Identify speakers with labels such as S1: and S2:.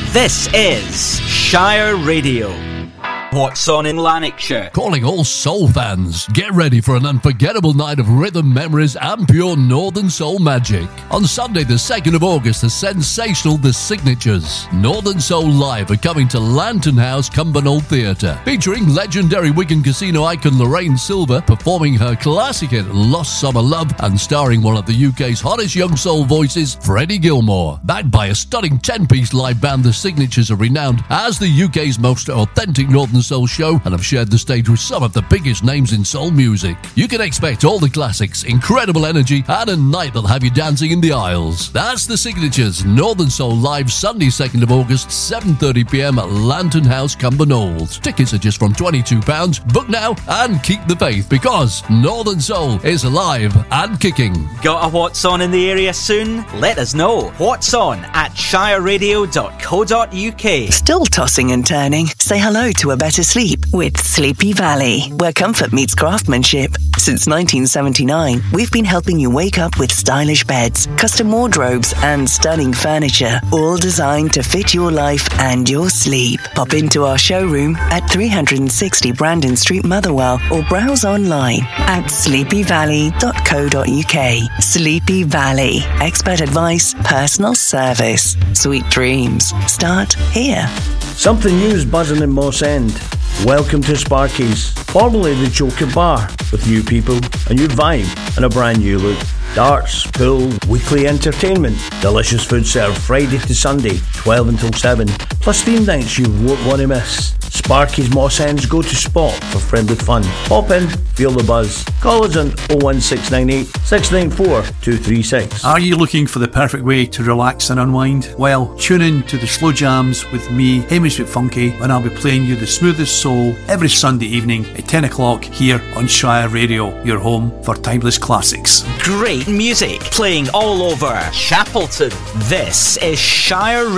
S1: This is Shire Radio. What's on in Lanarkshire?
S2: Calling all soul fans, get ready for an unforgettable night of rhythm memories and pure Northern Soul magic. On Sunday the 2nd of August, the sensational The Signatures, Northern Soul Live, are coming to Lantern House, Cumbernauld Theatre, featuring legendary Wigan Casino icon Lorraine Silver, performing her classic hit Lost Summer Love, and starring one of the UK's hottest young soul voices, Freddie Gilmore. Backed by a stunning 10-piece live band, The Signatures are renowned as the UK's most authentic Northern Soul show and have shared the stage with some of the biggest names in soul music. You can expect all the classics, incredible energy, and a night that'll have you dancing in the aisles. That's The Signatures, Northern Soul Live, Sunday 2nd of August, 7:30pm at Lantern House, Cumbernauld. Tickets are just from £22. Book now and keep the faith, because Northern Soul is alive and kicking.
S1: Got a What's On in the area soon? Let us know. What's On at shireradio.co.uk.
S3: Still tossing and turning? Say hello to a better sleep with Sleepy Valley, where comfort meets craftsmanship. Since 1979, we've been helping you wake up with stylish beds, custom wardrobes, and stunning furniture, all designed to fit your life and your sleep. Pop into our showroom at 360 Brandon Street, Motherwell, or browse online at sleepyvalley.co.uk. Sleepy Valley. Expert advice, personal service. Sweet dreams start here.
S4: Something new is buzzing in Moss End. Welcome to Sparky's, formerly the Joker Bar, with new people, a new vibe, and a brand new look. Darts, pool, weekly entertainment, delicious food served Friday to Sunday, 12 until 7, plus theme nights you won't want to miss. Sparky's Moss End's go-to spot for friendly fun. Pop in, feel the buzz. Call us on 01698 694 236.
S5: Are you looking for the perfect way to relax and unwind? Well, tune in to the Slow Jams with me, Hamish McFunky, when I'll be playing you the smoothest soul every Sunday evening at 10 o'clock here on Shire Radio, your home for timeless classics.
S1: Great music playing all over Chapelton. This is Shire